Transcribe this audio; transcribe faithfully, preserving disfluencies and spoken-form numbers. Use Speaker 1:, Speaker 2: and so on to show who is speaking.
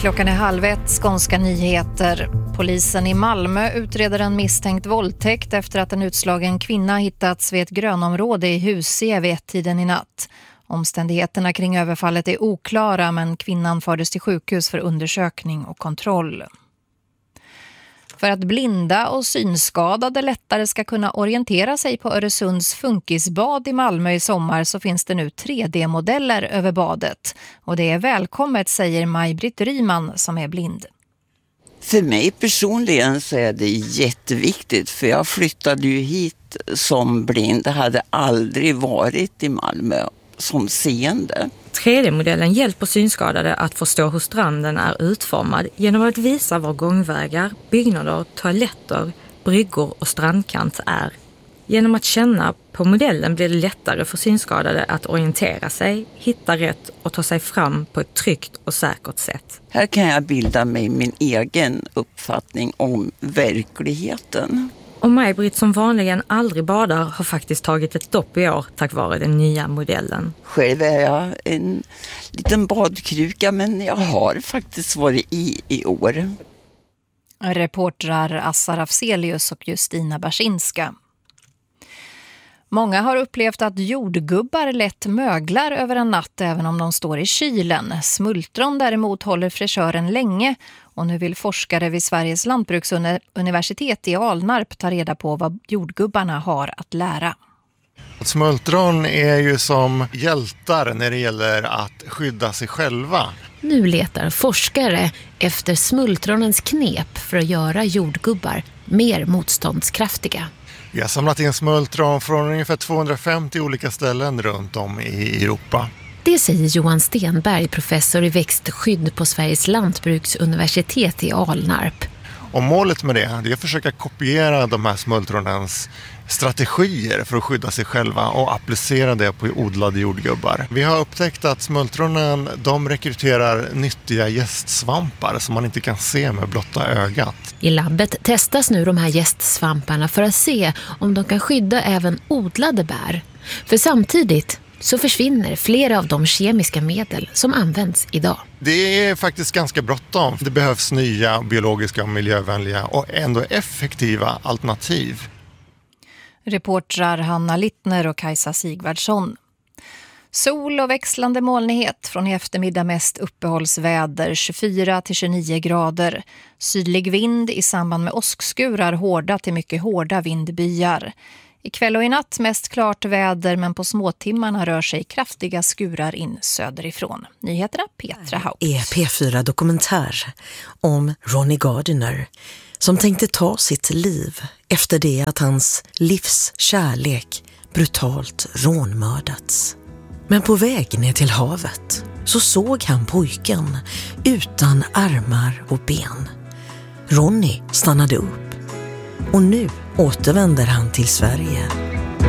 Speaker 1: Klockan är halv ett, skånska nyheter. Polisen i Malmö utreder en misstänkt våldtäkt efter att en utslagen kvinna hittats vid ett grönområde i Husie vid ett-tiden i natt. Omständigheterna kring överfallet är oklara, men kvinnan fördes till sjukhus för undersökning och kontroll. För att blinda och synskadade lättare ska kunna orientera sig på Öresunds funkisbad i Malmö i sommar så finns det nu tre D-modeller över badet. Och det är välkommet, säger Maj-Britt Ryman som är blind.
Speaker 2: För mig personligen så är det jätteviktigt, för jag flyttade ju hit som blind. Det hade aldrig varit i Malmö som seende.
Speaker 3: tre D-modellen hjälper synskadade att förstå hur stranden är utformad genom att visa var gångvägar, byggnader, toaletter, bryggor och strandkant är. Genom att känna på modellen blir det lättare för synskadade att orientera sig, hitta rätt och ta sig fram på ett tryggt och säkert sätt.
Speaker 2: Här kan jag bilda mig min egen uppfattning om verkligheten.
Speaker 3: Och Maj-Britt som vanligen aldrig badar har faktiskt tagit ett dopp i år tack vare den nya modellen.
Speaker 2: Själv är jag en liten badkruka, men jag har faktiskt varit i i år.
Speaker 1: Reportrar Assar Afzelius och Justina Barsinska. Många har upplevt att jordgubbar lätt möglar över en natt även om de står i kylen. Smultron däremot håller fräschören länge och nu vill forskare vid Sveriges lantbruksuniversitet i Alnarp ta reda på vad jordgubbarna har att lära.
Speaker 4: Smultron är ju som hjältar när det gäller att skydda sig själva.
Speaker 5: Nu letar forskare efter smultronens knep för att göra jordgubbar mer motståndskraftiga.
Speaker 4: Vi har samlat in smultron från ungefär tvåhundrafemtio olika ställen runt om i Europa.
Speaker 5: Det säger Johan Stenberg, professor i växtskydd på Sveriges lantbruksuniversitet i Alnarp.
Speaker 4: Och målet med det är att försöka kopiera de här smultronens strategier för att skydda sig själva och applicera det på odlade jordgubbar. Vi har upptäckt att smultronen, de rekryterar nyttiga gästsvampar som man inte kan se med blotta ögat.
Speaker 5: I labbet testas nu de här gästsvamparna för att se om de kan skydda även odlade bär. För samtidigt så försvinner flera av de kemiska medel som används idag.
Speaker 4: Det är faktiskt ganska bråttom. Det behövs nya biologiska och miljövänliga och ändå effektiva alternativ.
Speaker 1: Reportrar Hanna Littner och Kajsa Sigvardsson. Sol och växlande molnighet, från i eftermiddag mest uppehållsväder, tjugofyra till tjugonio grader. Sydlig vind i samband med åskskurar, hårda till mycket hårda vindbyar. Ikväll och i natt mest klart väder, men på småtimmarna rör sig kraftiga skurar in söderifrån. Nyheterna Petra Haug.
Speaker 6: är P fyra Dokumentär om Ronnie Gardiner som tänkte ta sitt liv efter det att hans livs kärlek brutalt rånmördats. Men på väg ner till havet så såg han pojken utan armar och ben. Ronnie stannade upp och nu återvänder han till Sverige.